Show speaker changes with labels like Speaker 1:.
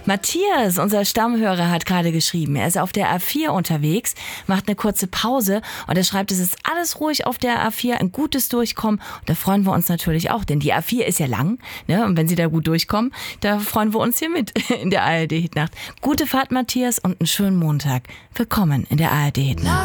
Speaker 1: Matthias, unser Stammhörer, hat gerade geschrieben, er ist auf der A4 unterwegs, macht eine kurze Pause und er schreibt, es ist alles ruhig auf der A4, ein gutes Durchkommen. Und da freuen wir uns natürlich auch, denn die A4 ist ja lang, ne? Und wenn Sie da gut durchkommen, da freuen wir uns hier mit in der ARD-Hitnacht. Gute Fahrt, Matthias, und einen schönen Montag. Willkommen in der ARD-Hitnacht.